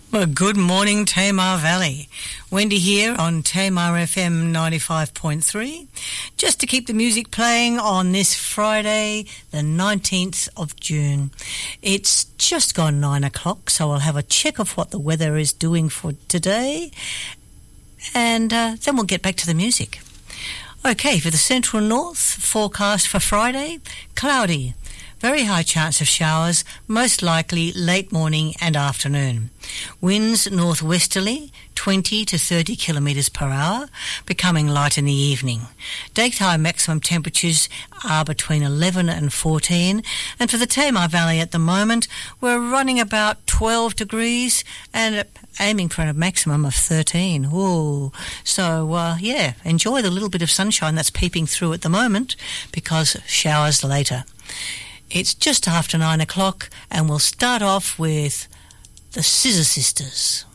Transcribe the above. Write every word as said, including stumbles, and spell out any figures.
Well, good morning, Tamar Valley. Wendy here on Tamar F M ninety-five point three. Just to keep the music playing on this Friday, the nineteenth of June. It's just gone nine o'clock, so I'll have a check of what the weather is doing for today. And uh, then we'll get back to the music. Okay, for the central north, forecast for Friday, cloudy. Very high chance of showers, most likely late morning and afternoon. Winds northwesterly, twenty to thirty kilometres per hour, becoming light in the evening. Daytime maximum temperatures are between eleven and fourteen, and for the Tamar Valley at the moment, we're running about twelve degrees and aiming for a maximum of thirteen. Ooh. So, uh, yeah, enjoy the little bit of sunshine that's peeping through at the moment, because showers later. It's just after nine o'clock, and we'll start off with the Scissor Sisters.